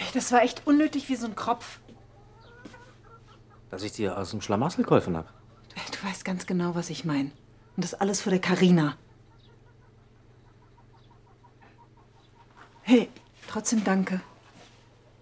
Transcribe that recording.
Das war echt unnötig wie so ein Kropf. Dass ich dir aus dem Schlamassel geholfen habe. Du weißt ganz genau, was ich meine. Und das alles vor der Carina. Hey, trotzdem danke.